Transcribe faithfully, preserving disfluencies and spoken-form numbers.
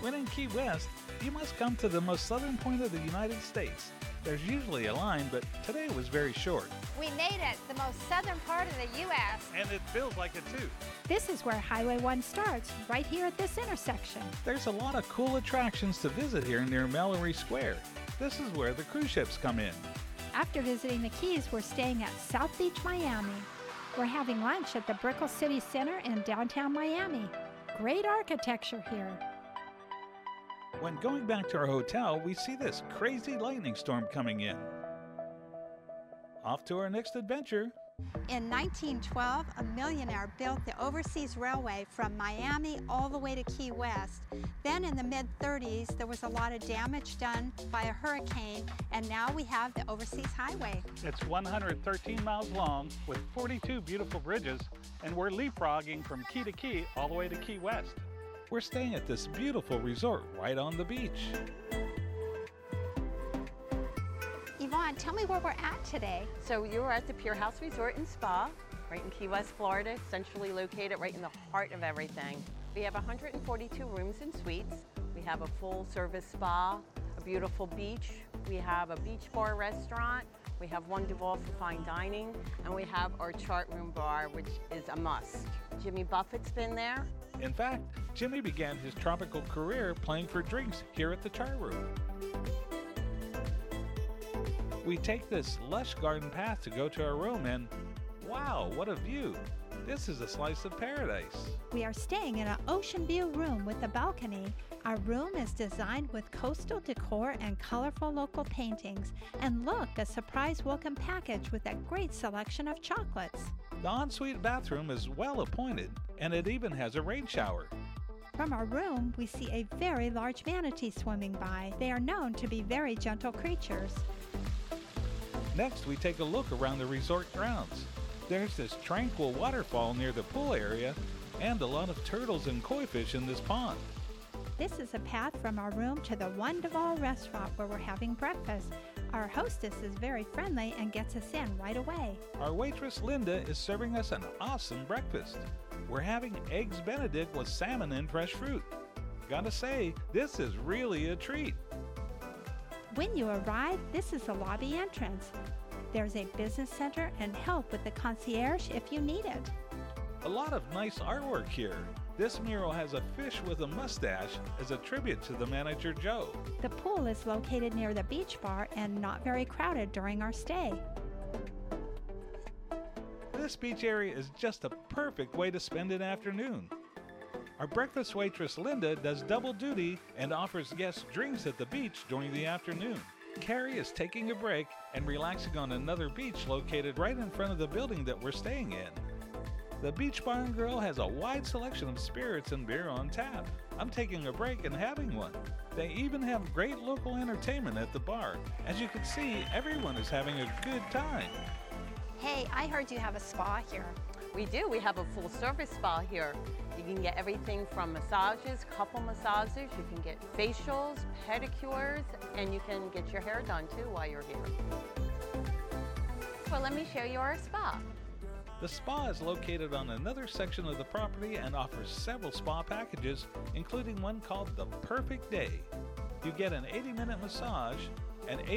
When in Key West, you must come to the most southern point of the United States. There's usually a line, but today was very short. We made it, the most southern part of the U S And it feels like it too. This is where Highway one starts, right here at this intersection. There's a lot of cool attractions to visit here near Mallory Square. This is where the cruise ships come in. After visiting the Keys, we're staying at South Beach, Miami. We're having lunch at the Brickell City Center in downtown Miami. Great architecture here. When going back to our hotel, we see this crazy lightning storm coming in. Off to our next adventure. In nineteen twelve, a millionaire built the Overseas Railway from Miami all the way to Key West. Then in the mid thirties, there was a lot of damage done by a hurricane, and now we have the Overseas Highway. It's one hundred thirteen miles long with forty-two beautiful bridges, and we're leapfrogging from key to key all the way to Key West. We're staying at this beautiful resort right on the beach. Yvonne, tell me where we're at today. So you're at the Pier House Resort and Spa, right in Key West, Florida, centrally located right in the heart of everything. We have one hundred forty-two rooms and suites. We have a full-service spa, a beautiful beach. We have a beach bar restaurant. We have one Duval for fine dining, and we have our chart room bar, which is a must. Jimmy Buffett's been there. In fact, Jimmy began his tropical career playing for drinks here at the chart room. We take this lush garden path to go to our room, and wow, what a view! This is a slice of paradise. We are staying in an ocean view room with a balcony. Our room is designed with coastal decor and colorful local paintings. And look, a surprise welcome package with a great selection of chocolates. The ensuite bathroom is well appointed, and it even has a rain shower. From our room, we see a very large manatee swimming by. They are known to be very gentle creatures. Next, we take a look around the resort grounds. There's this tranquil waterfall near the pool area, and a lot of turtles and koi fish in this pond. This is a path from our room to the One Duval restaurant where we're having breakfast. Our hostess is very friendly and gets us in right away. Our waitress Linda is serving us an awesome breakfast. We're having eggs Benedict with salmon and fresh fruit. Gotta say, this is really a treat. When you arrive, this is the lobby entrance. There's a business center and help with the concierge if you need it. A lot of nice artwork here. This mural has a fish with a mustache as a tribute to the manager Joe. The pool is located near the beach bar and not very crowded during our stay. This beach area is just a perfect way to spend an afternoon. Our breakfast waitress Linda does double duty and offers guests drinks at the beach during the afternoon. Carrie is taking a break and relaxing on another beach located right in front of the building that we're staying in. The Beach Bar and Grill has a wide selection of spirits and beer on tap. I'm taking a break and having one. They even have great local entertainment at the bar. As you can see, everyone is having a good time. Hey, I heard you have a spa here. We do. We have a full-service spa here. You can get everything from massages, couple massages. You can get facials, pedicures, and you can get your hair done too while you're here. Well, let me show you our spa. The spa is located on another section of the property and offers several spa packages, including one called The Perfect Day. You get an eighty minute massage, an